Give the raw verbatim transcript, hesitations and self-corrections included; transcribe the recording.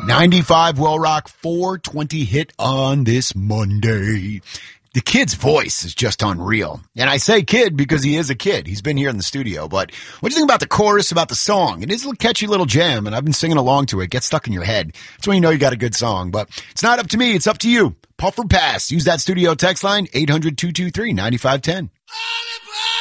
ninety-five Well Rock four twenty hit on this Monday. The kid's voice is just unreal. And I say kid because he is a kid. He's been here in the studio. But what do you think about the chorus, about the song? It is a catchy little jam, and I've been singing along to it. Get stuck in your head. That's when you know you got a good song. But it's not up to me. It's up to you. Puff or pass. Use that studio text line, eight hundred, two two three, nine five one zero.